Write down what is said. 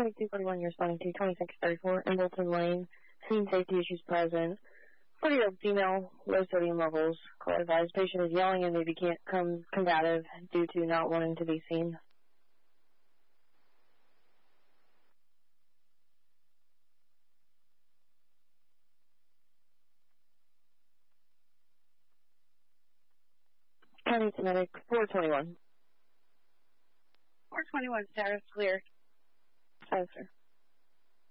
2241, you're responding to 2634 Embleton Lane. Scene safety issues present. 40-year-old female, low sodium levels. Call advised. Patient is yelling and may become combative due to not wanting to be seen. County Medic 421. 421 status clear. Yes, sir.